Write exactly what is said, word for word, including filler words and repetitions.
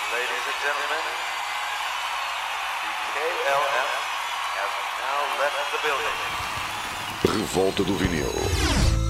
Ladies and gentlemen, the K L M has now left the building. Revolta do Vinil.